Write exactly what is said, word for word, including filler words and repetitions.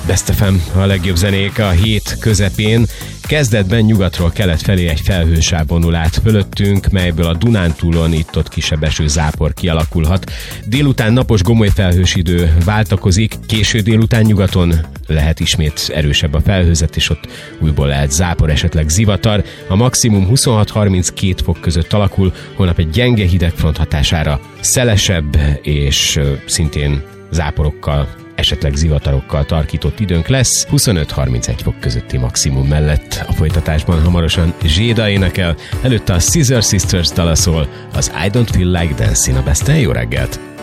Best ef em, a legjobb zenék a hét közepén. Kezdetben nyugatról kelet felé egy felhősáv vonul át fölöttünk, melyből a Dunántúlon itt-ott kisebb esőzápor kialakulhat. Délután napos gomoly felhős idő váltakozik, késő délután nyugaton lehet ismét erősebb a felhőzet, és ott újból lehet zápor, esetleg zivatar. A maximum huszonhat harminckét fok között alakul, holnap egy gyenge hidegfront hatására szelesebb és szintén záporokkal, esetleg zivatarokkal tarkított időnk lesz, huszonöt harmincegy fok közötti maximum mellett. A folytatásban hamarosan Zséda énekel, előtte a Scissor Sisters dala szól, az I Don't Feel Like Dancing a Besten. Jó reggelt!